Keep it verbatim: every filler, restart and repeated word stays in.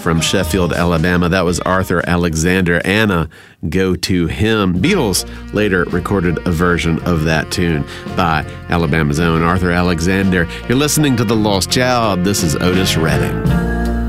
from Sheffield, Alabama. That was Arthur Alexander. Anna, Go to Him. Beatles later recorded a version of that tune by Alabama's own Arthur Alexander. You're listening to The Lost Child. This is Otis Redding.